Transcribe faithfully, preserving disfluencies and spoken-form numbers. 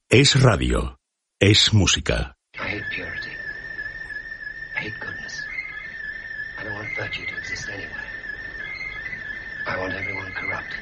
Es radio. Es música. I hate purity. I hate goodness. I don't want virtue to exist anywhere. I want everyone corrupt.